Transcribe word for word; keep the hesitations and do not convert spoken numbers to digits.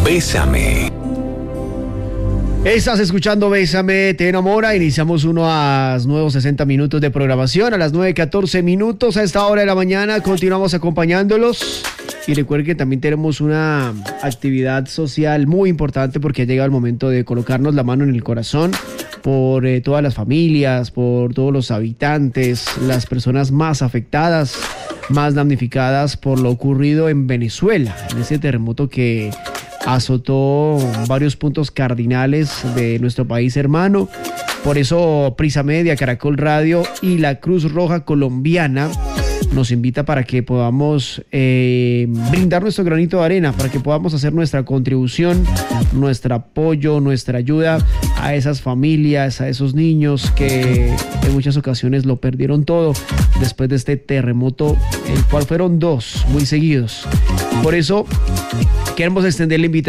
Bésame. Estás escuchando Bésame, te enamora. Iniciamos unos nuevos sesenta minutos de programación a las nueve catorce minutos. A esta hora de la mañana continuamos acompañándolos. Y recuerden que también tenemos una actividad social muy importante porque ha llegado el momento de colocarnos la mano en el corazón por eh, todas las familias, por todos los habitantes, las personas más afectadas, más damnificadas por lo ocurrido en Venezuela, en ese terremoto que azotó varios puntos cardinales de nuestro país hermano. Por eso Prisa Media, Caracol Radio y la Cruz Roja Colombiana nos invita para que podamos eh, brindar nuestro granito de arena, para que podamos hacer nuestra contribución, nuestro apoyo, nuestra ayuda a esas familias, a esos niños que en muchas ocasiones lo perdieron todo después de este terremoto, el cual fueron dos muy seguidos. Por eso queremos extender la invitación